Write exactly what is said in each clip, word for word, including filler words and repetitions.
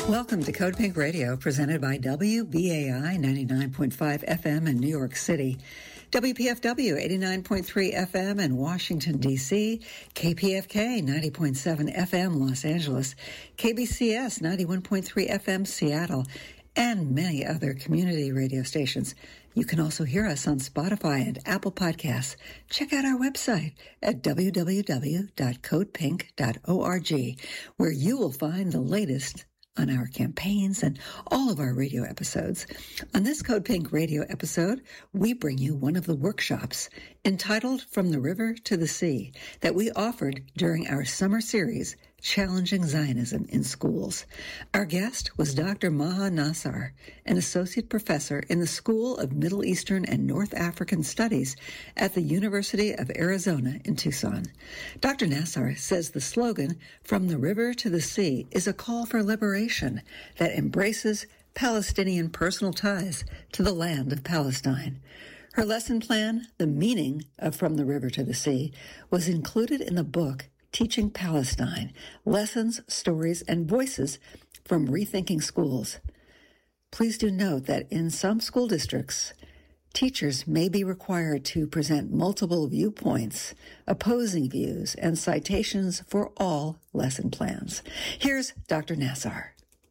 Welcome to Code Pink Radio, presented by W B A I ninety-nine point five F M in New York City, W P F W eighty-nine point three F M in Washington, D C, K P F K ninety point seven F M Los Angeles, K B C S ninety-one point three F M Seattle, and many other community radio stations. You can also hear us on Spotify and Apple Podcasts. Check out our website at w w w dot code pink dot org, where you will find the latest on our campaigns and all of our radio episodes. On this Code Pink radio episode, we bring you one of the workshops entitled From the River to the Sea that we offered during our summer series, Challenging Zionism in Schools. Our guest was Doctor Maha Nassar, an associate professor in the School of Middle Eastern and North African Studies at the University of Arizona in Tucson. Doctor Nassar says the slogan, From the River to the Sea, is a call for liberation that embraces Palestinian personal ties to the land of Palestine. Her lesson plan, The Meaning of From the River to the Sea, was included in the book Teaching Palestine, Lessons, Stories, and Voices from Rethinking Schools. Please do note that in some school districts, teachers may be required to present multiple viewpoints, opposing views, and citations for all lesson plans. Here's Doctor Nassar.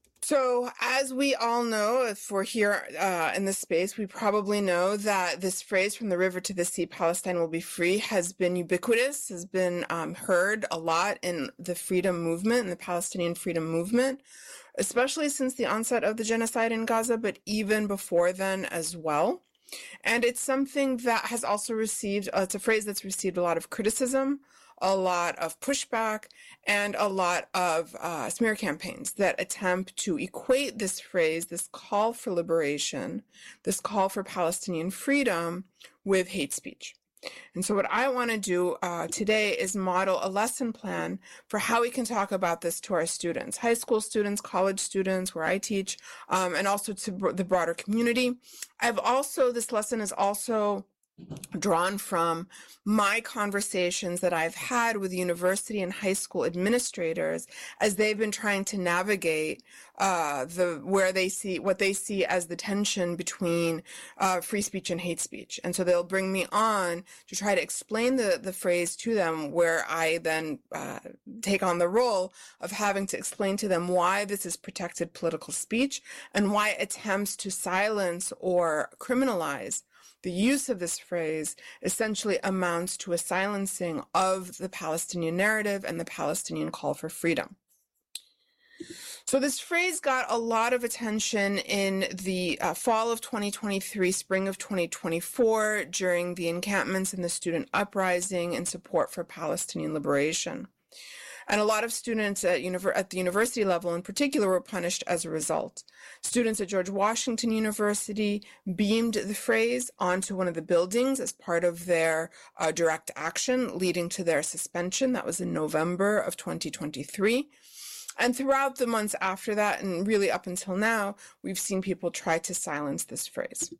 So, as we all know, if we're here uh, in this space, we probably know that this phrase, from the river to the sea, Palestine will be free, has been ubiquitous, has been um, heard a lot in the freedom movement, in the Palestinian freedom movement, especially since the onset of the genocide in Gaza, but even before then as well. And it's something that has also received, uh, it's a phrase that's received a lot of criticism, a lot of pushback, and a lot of uh, smear campaigns that attempt to equate this phrase, this call for liberation, this call for Palestinian freedom, with hate speech. And so what I want to do uh, today is model a lesson plan for how we can talk about this to our students, high school students, college students, where I teach, um, and also to br- the broader community. I've also, this lesson is also drawn from my conversations that I've had with university and high school administrators as they've been trying to navigate uh, the where they see what they see as the tension between uh, free speech and hate speech. And so they'll bring me on to try to explain the, the phrase to them, where I then uh, take on the role of having to explain to them why this is protected political speech and why attempts to silence or criminalize the use of this phrase essentially amounts to a silencing of the Palestinian narrative and the Palestinian call for freedom. So this phrase got a lot of attention in the uh, fall of twenty twenty-three, spring of twenty twenty-four, during the encampments and the student uprising in support for Palestinian liberation. And a lot of students at, univer- at the university level in particular were punished as a result. Students at George Washington University beamed the phrase onto one of the buildings as part of their uh, direct action, leading to their suspension. That was in November of twenty twenty-three. And throughout the months after that, and really up until now, we've seen people try to silence this phrase.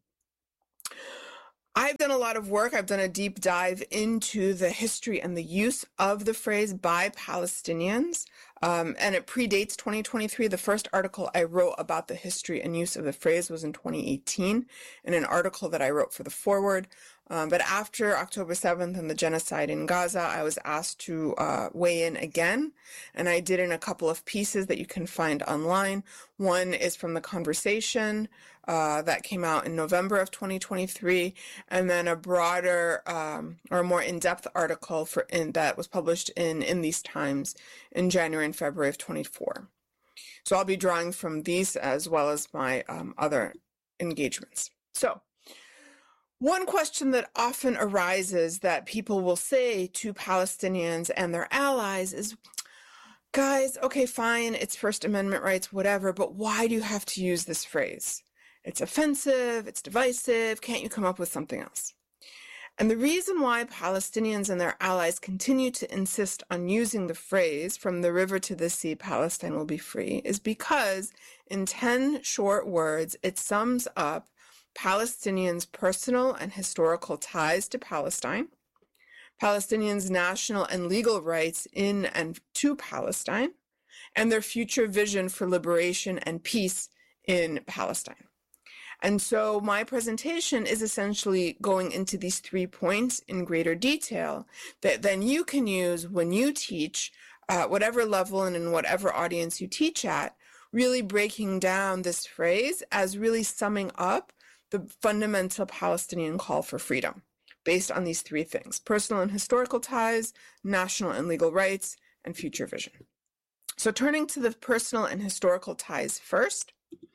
I've done a lot of work. I've done a deep dive into the history and the use of the phrase by Palestinians, um, and it predates twenty twenty-three. The first article I wrote about the history and use of the phrase was in twenty eighteen, in an article that I wrote for the Forward. Um, but after October seventh and the genocide in Gaza, I was asked to uh, weigh in again, and I did in a couple of pieces that you can find online. One is from The Conversation uh, that came out in November of twenty twenty-three, and then a broader um, or more in-depth article for in, that was published in In These Times in January and February of twenty-four. So I'll be drawing from these as well as my um, other engagements. So, one question that often arises that people will say to Palestinians and their allies is, guys, okay, fine, it's First Amendment rights, whatever, but why do you have to use this phrase? It's offensive, it's divisive, can't you come up with something else? And the reason why Palestinians and their allies continue to insist on using the phrase, from the river to the sea, Palestine will be free, is because in ten short words, it sums up Palestinians' personal and historical ties to Palestine, Palestinians' national and legal rights in and to Palestine, and their future vision for liberation and peace in Palestine. And so my presentation is essentially going into these three points in greater detail that then you can use when you teach at whatever level and in whatever audience you teach at, really breaking down this phrase as really summing up the fundamental Palestinian call for freedom based on these three things: personal and historical ties, national and legal rights, and future vision. So turning to the personal and historical ties first,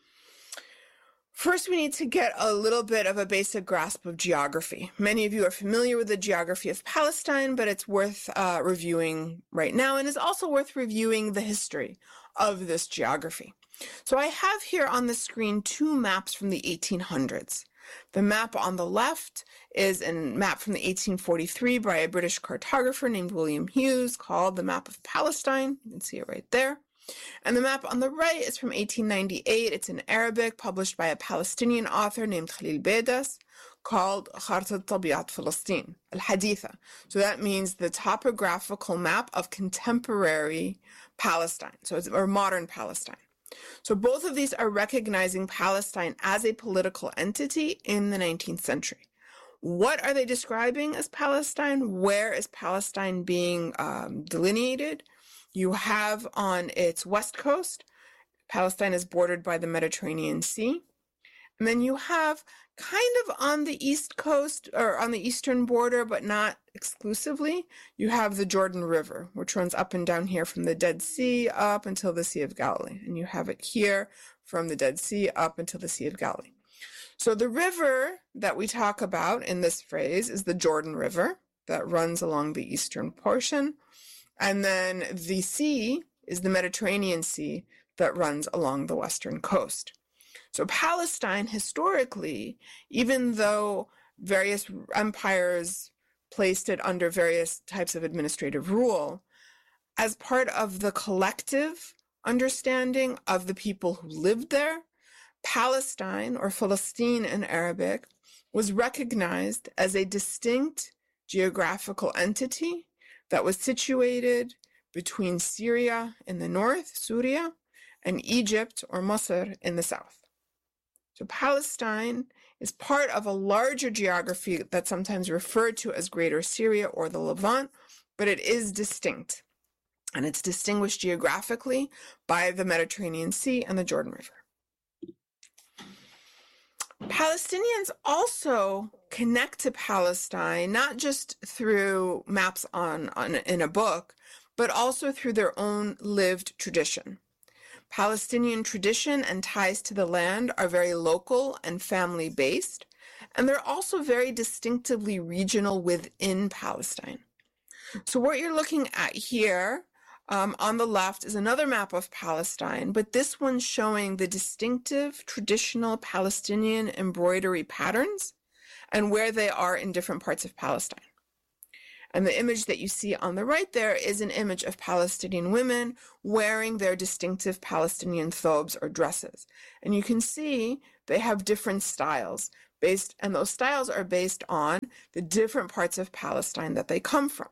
First, we need to get a little bit of a basic grasp of geography. Many of you are familiar with the geography of Palestine, but it's worth uh, reviewing right now, and is also worth reviewing the history of this geography. So I have here on the screen two maps from the eighteen hundreds. The map on the left is a map from the eighteen forty-three by a British cartographer named William Hughes called the Map of Palestine. You can see it right there. And the map on the right is from eighteen ninety-eight. It's in Arabic, published by a Palestinian author named Khalil Beidas, called Khartat Tabiat Falastin, Al-Haditha. So that means the topographical map of contemporary Palestine, so it's or modern Palestine. So both of these are recognizing Palestine as a political entity in the nineteenth century. What are they describing as Palestine? Where is Palestine being um, delineated? You have on its west coast, Palestine is bordered by the Mediterranean Sea. And then you have kind of on the east coast or on the eastern border, but not exclusively, you have the Jordan River, which runs up and down here from the Dead Sea up until the Sea of Galilee. And you have it here from the Dead Sea up until the Sea of Galilee. So the river that we talk about in this phrase is the Jordan River that runs along the eastern portion. And then the sea is the Mediterranean Sea that runs along the western coast. So Palestine, historically, even though various empires placed it under various types of administrative rule, as part of the collective understanding of the people who lived there, Palestine, or Palestine in Arabic, was recognized as a distinct geographical entity that was situated between Syria in the north, Syria, and Egypt or Masr in the south. So Palestine is part of a larger geography that's sometimes referred to as Greater Syria or the Levant, but it is distinct. And it's distinguished geographically by the Mediterranean Sea and the Jordan River. Palestinians also connect to Palestine, not just through maps on, on in a book, but also through their own lived tradition. Palestinian tradition and ties to the land are very local and family-based, and they're also very distinctively regional within Palestine. So what you're looking at here Um, on the left is another map of Palestine, but this one's showing the distinctive traditional Palestinian embroidery patterns and where they are in different parts of Palestine. And the image that you see on the right there is an image of Palestinian women wearing their distinctive Palestinian thobes or dresses. And you can see they have different styles based, and those styles are based on the different parts of Palestine that they come from.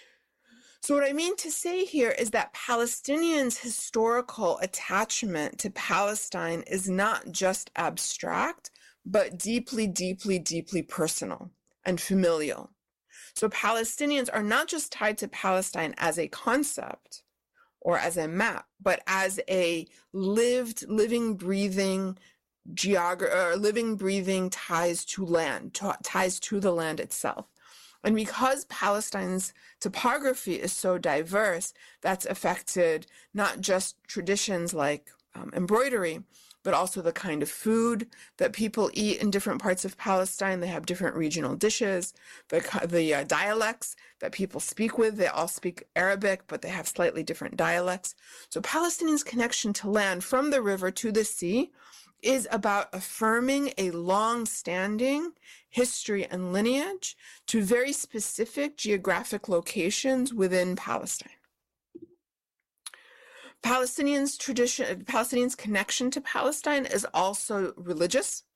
So what I mean to say here is that Palestinians' historical attachment to Palestine is not just abstract, but deeply, deeply, deeply personal and familial. So Palestinians are not just tied to Palestine as a concept or as a map, but as a lived, living, breathing geog- or living, breathing ties to land, t- ties to the land itself. And because Palestine's topography is so diverse, that's affected not just traditions like um, embroidery, but also the kind of food that people eat in different parts of Palestine. They have different regional dishes, the, the uh, dialects that people speak with. They all speak Arabic, but they have slightly different dialects. So Palestinians' connection to land from the river to the sea is about affirming a long-standing history and lineage to very specific geographic locations within Palestine. Palestinians' tradition, Palestinians' connection to Palestine is also religious,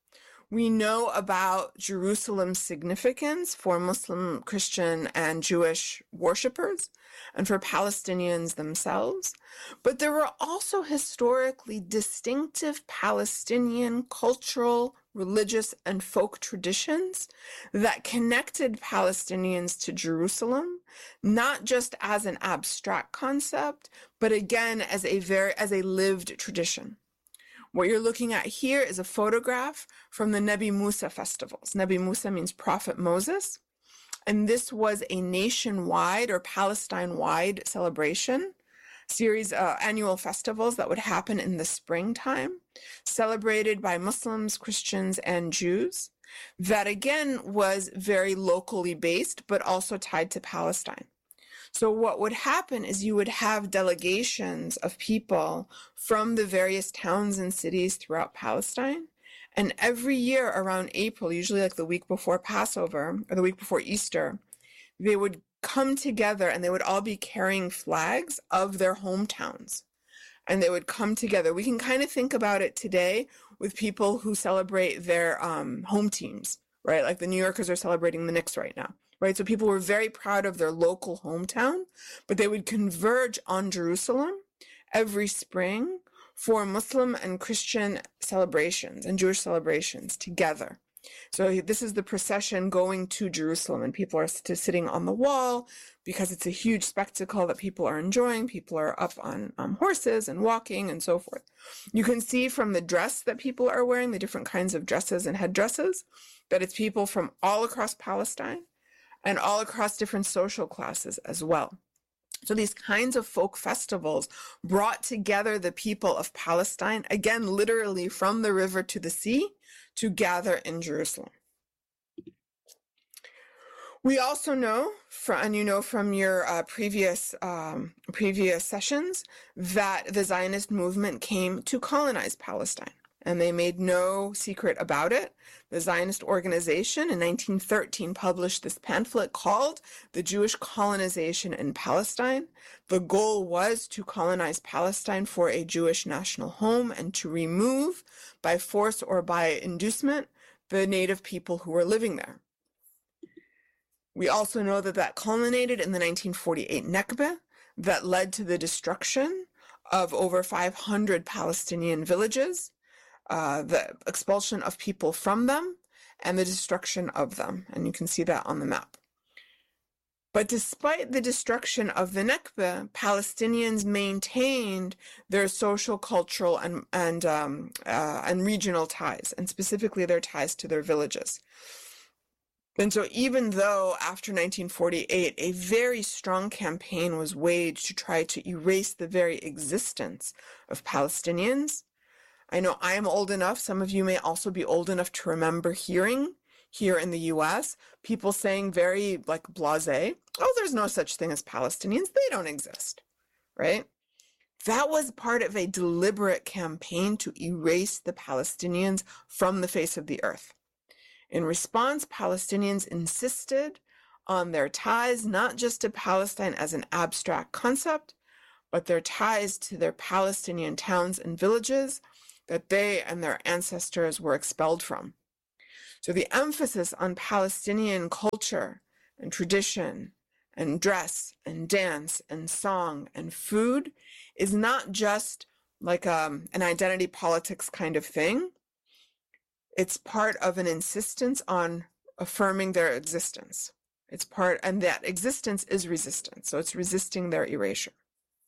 We know about Jerusalem's significance for Muslim, Christian, and Jewish worshippers and for Palestinians themselves. But there were also historically distinctive Palestinian cultural, religious, and folk traditions that connected Palestinians to Jerusalem, not just as an abstract concept, but again as a very as a lived tradition. What you're looking at here is a photograph from the Nebi Musa festivals. Nebi Musa means Prophet Moses. And this was a nationwide or Palestine-wide celebration, series of uh, annual festivals that would happen in the springtime, celebrated by Muslims, Christians, and Jews. That again was very locally based, but also tied to Palestine. So what would happen is you would have delegations of people from the various towns and cities throughout Palestine. And every year around April, usually like the week before Passover or the week before Easter, they would come together and they would all be carrying flags of their hometowns. And they would come together. We can kind of think about it today with people who celebrate their um, home teams, right? Like the New Yorkers are celebrating the Knicks right now. Right, so people were very proud of their local hometown, but they would converge on Jerusalem every spring for Muslim and Christian celebrations and Jewish celebrations together. So this is the procession going to Jerusalem, and people are sitting on the wall because it's a huge spectacle that people are enjoying. People are up on um, horses and walking and so forth. You can see from the dress that people are wearing, the different kinds of dresses and headdresses, that it's people from all across Palestine and all across different social classes as well. So these kinds of folk festivals brought together the people of Palestine, again, literally from the river to the sea, to gather in Jerusalem. We also know, from, and you know from your uh, previous um, previous sessions, that the Zionist movement came to colonize Palestine. And they made no secret about it. The Zionist organization in nineteen thirteen published this pamphlet called The Jewish Colonization in Palestine. The goal was to colonize Palestine for a Jewish national home and to remove, by force or by inducement, the native people who were living there. We also know that that culminated in the nineteen forty-eight Nakba that led to the destruction of over five hundred Palestinian villages, Uh, the expulsion of people from them, and the destruction of them. And you can see that on the map. But despite the destruction of the Nakba, Palestinians maintained their social, cultural, and, and, um, uh, and regional ties, and specifically their ties to their villages. And so even though after nineteen forty-eight, a very strong campaign was waged to try to erase the very existence of Palestinians, I know I am old enough, some of you may also be old enough to remember hearing here in the U S, people saying very like blasé, oh, there's no such thing as Palestinians, they don't exist, right? That was part of a deliberate campaign to erase the Palestinians from the face of the earth. In response, Palestinians insisted on their ties not just to Palestine as an abstract concept, but their ties to their Palestinian towns and villages that they and their ancestors were expelled from. So the emphasis on Palestinian culture and tradition and dress and dance and song and food is not just like um, an identity politics kind of thing. It's part of an insistence on affirming their existence. It's part, and that existence is resistance. So it's resisting their erasure.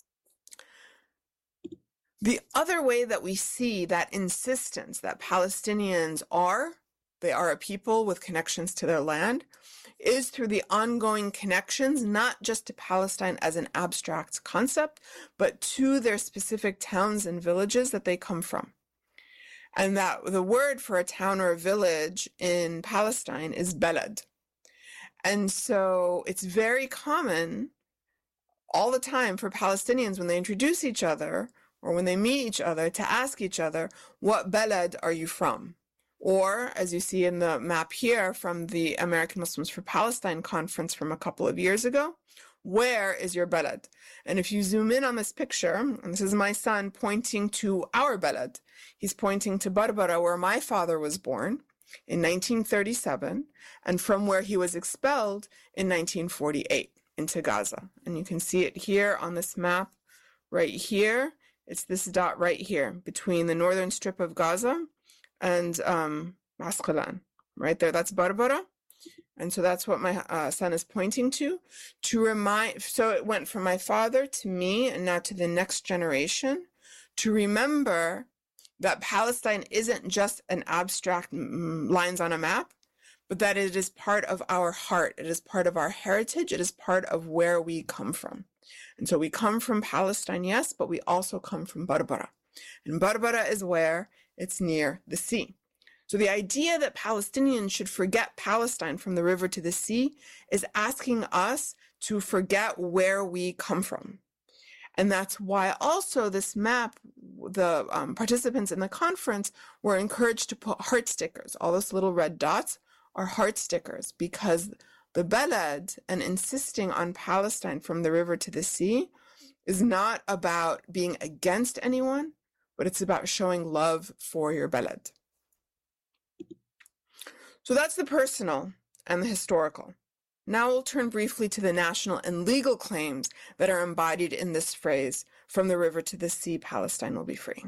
The other way that we see that insistence that Palestinians are, they are a people with connections to their land, is through the ongoing connections, not just to Palestine as an abstract concept, but to their specific towns and villages that they come from. And that the word for a town or a village in Palestine is beled. And so it's very common all the time for Palestinians when they introduce each other or when they meet each other to ask each other, what beled are you from? Or, as you see in the map here from the American Muslims for Palestine conference from a couple of years ago, where is your beled? And if you zoom in on this picture, and this is my son pointing to our beled, he's pointing to Barbara, where my father was born. in nineteen thirty-seven, and from where he was expelled in nineteen forty-eight into Gaza. And you can see it here on this map right here. It's this dot right here between the northern strip of Gaza and um, Asqalan. Right there, that's Barbara. And so that's what my uh, son is pointing to, to remind, so it went from my father to me and now to the next generation, to remember that Palestine isn't just an abstract mm, lines on a map, but that it is part of our heart. It is part of our heritage. It is part of where we come from. And so we come from Palestine, yes, but we also come from Barbara. And Barbara is where it's near the sea. So the idea that Palestinians should forget Palestine from the river to the sea is asking us to forget where we come from. And that's why also this map, the um, participants in the conference were encouraged to put heart stickers. All those little red dots are heart stickers, because the balad and insisting on Palestine from the river to the sea is not about being against anyone, but it's about showing love for your balad. So that's the personal and the historical. Now we'll turn briefly to the national and legal claims that are embodied in this phrase, from the river to the sea, Palestine will be free.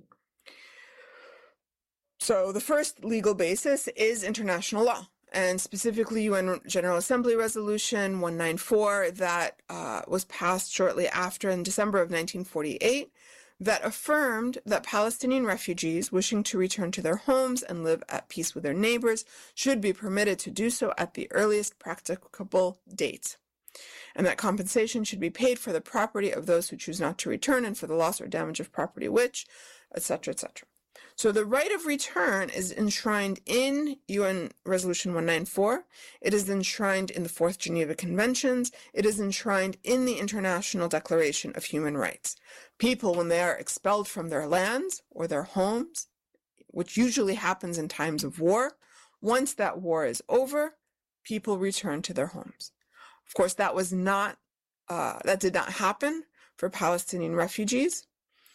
So the first legal basis is international law, and specifically U N General Assembly Resolution one ninety-four that uh, was passed shortly after in December of nineteen forty-eight, that affirmed that Palestinian refugees wishing to return to their homes and live at peace with their neighbors should be permitted to do so at the earliest practicable date, and that compensation should be paid for the property of those who choose not to return and for the loss or damage of property which, et cetera, et cetera. So the right of return is enshrined in U N Resolution one ninety-four. It is enshrined in the Fourth Geneva Conventions. It is enshrined in the International Declaration of Human Rights. People, when they are expelled from their lands or their homes, which usually happens in times of war, once that war is over, people return to their homes. Of course, that was not, uh, that did not happen for Palestinian refugees,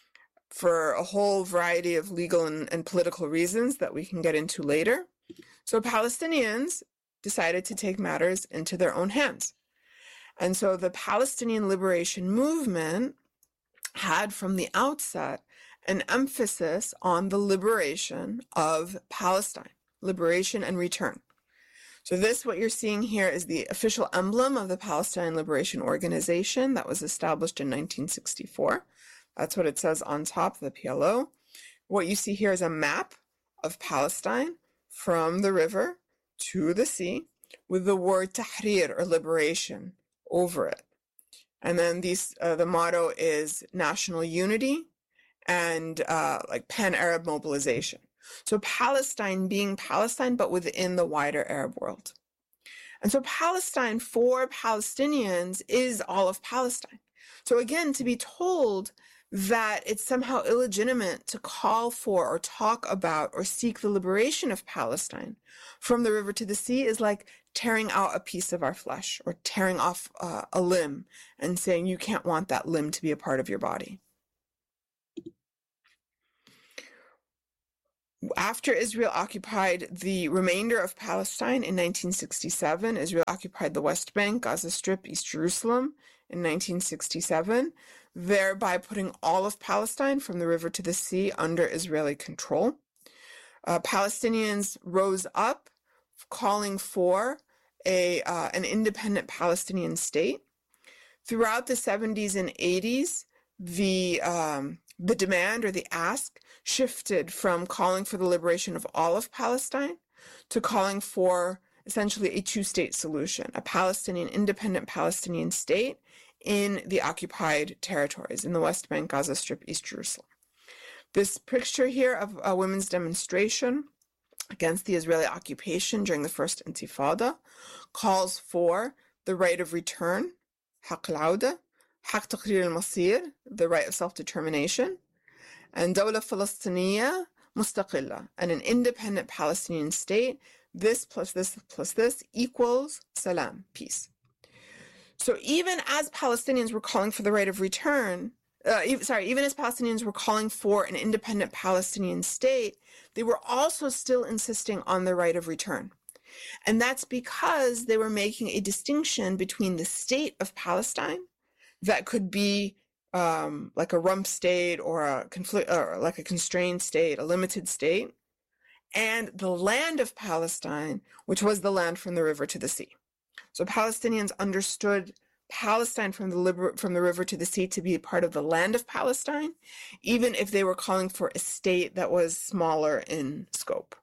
for a whole variety of legal and, and political reasons that we can get into later. So Palestinians decided to take matters into their own hands. And so the Palestinian liberation movement had from the outset an emphasis on the liberation of Palestine, liberation and return. So this, what you're seeing here, is the official emblem of the Palestine Liberation Organization that was established in nineteen sixty-four. That's what it says on top of the P L O. What you see here is a map of Palestine from the river to the sea with the word Tahrir, or liberation, over it. And then these, uh, the motto is national unity and uh, like pan-Arab mobilization. So Palestine being Palestine, but within the wider Arab world. And so Palestine for Palestinians is all of Palestine. So again, to be told that it's somehow illegitimate to call for or talk about or seek the liberation of Palestine from the river to the sea is like tearing out a piece of our flesh or tearing off uh, a limb and saying you can't want that limb to be a part of your body. After Israel occupied the remainder of Palestine in nineteen sixty-seven, Israel occupied the West Bank, Gaza Strip, East Jerusalem in nineteen sixty-seven, thereby putting all of Palestine from the river to the sea under Israeli control. Uh, Palestinians rose up calling for a uh, an independent Palestinian state. Throughout the seventies and eighties, the um, the demand or the ask shifted from calling for the liberation of all of Palestine to calling for essentially a two-state solution, a Palestinian, independent Palestinian state in the occupied territories, in the West Bank, Gaza Strip, East Jerusalem. This picture here of a women's demonstration against the Israeli occupation during the First Intifada calls for the right of return, haq al-awda, haq taqrir al-masir, the right of self-determination, and dawla Falastiniya mustaqilla, and an independent Palestinian state. This plus this plus this equals salam, peace. So even as Palestinians were calling for the right of return, uh, even, sorry, even as Palestinians were calling for an independent Palestinian state, they were also still insisting on the right of return. And that's because they were making a distinction between the state of Palestine that could be um, like a rump state or a conflict, or like a constrained state, a limited state, and the land of Palestine, which was the land from the river to the sea. So Palestinians understood Palestine from the liber- from the river to the sea to be part of the land of Palestine, even if they were calling for a state that was smaller in scope.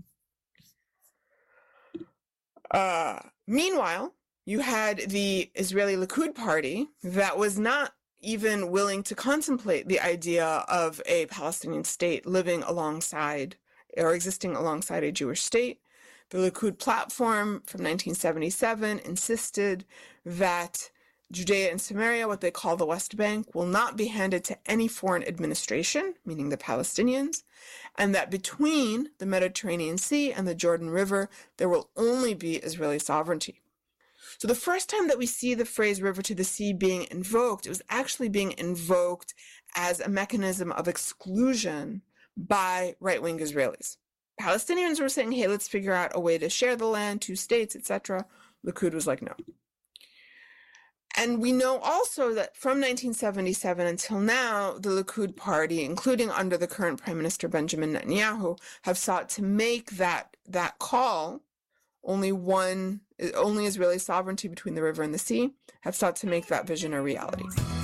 Uh, meanwhile, you had the Israeli Likud party that was not even willing to contemplate the idea of a Palestinian state living alongside or existing alongside a Jewish state. The Likud platform from nineteen seventy-seven insisted that Judea and Samaria, what they call the West Bank, will not be handed to any foreign administration, meaning the Palestinians, and that between the Mediterranean Sea and the Jordan River, there will only be Israeli sovereignty. So the first time that we see the phrase river to the sea being invoked, it was actually being invoked as a mechanism of exclusion by right-wing Israelis. Palestinians were saying, hey, let's figure out a way to share the land, two states, et cetera. Likud was like, no. And we know also that from nineteen seventy-seven until now, the Likud party, including under the current Prime Minister Benjamin Netanyahu, have sought to make that, that call, only one, only Israeli sovereignty between the river and the sea, have sought to make that vision a reality.